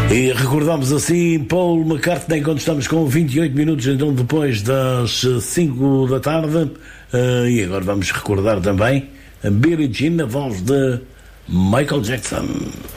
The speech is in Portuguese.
E recordamos assim Paul McCartney quando estamos com 28 minutos então depois das 5 da tarde. E agora vamos recordar também a Billie Jean, a voz de Michael Jackson.